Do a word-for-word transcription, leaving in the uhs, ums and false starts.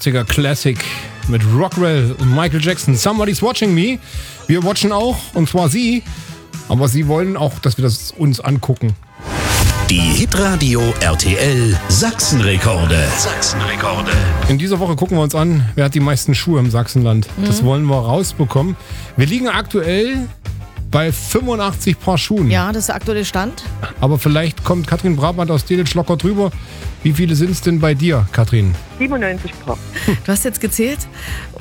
achtziger Classic mit Rockwell und Michael Jackson. Somebody's watching me. Wir watchen auch, und zwar Sie. Aber Sie wollen auch, dass wir das uns angucken. Die Hitradio R T L Sachsenrekorde. Sachsenrekorde. In dieser Woche gucken wir uns an, wer hat die meisten Schuhe im Sachsenland. Mhm. Das wollen wir rausbekommen. Wir liegen aktuell bei fünfundachtzig Paar Schuhen. Ja, das ist der aktuelle Stand. Aber vielleicht kommt Katrin Brabant aus Delitzsch locker drüber. Wie viele sind es denn bei dir, Katrin? siebenundneunzig Paar. Du hast jetzt gezählt?